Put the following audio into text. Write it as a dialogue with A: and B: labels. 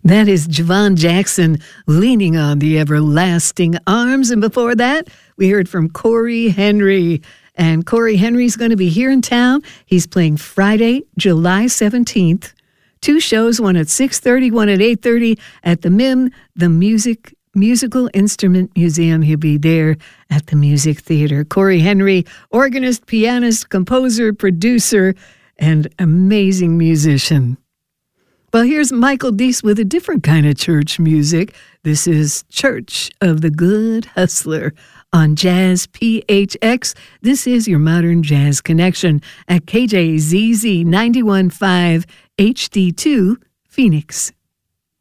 A: That is Javon Jackson, Leaning on the Everlasting Arms. And before that, we heard from Corey Henry. And Corey Henry's going to be here in town. He's playing Friday, July 17th. 2 shows, one at 6:30, one at 8:30 at the MIM, the Musical Instrument Museum. He'll be there at the Music Theater. Corey Henry, organist, pianist, composer, producer, and amazing musician. Well, here's Michael Deese with a different kind of church music. This is Church of the Good Hustler on Jazz PHX. This is your Modern Jazz Connection at KJZZ 91.5 HD2 Phoenix.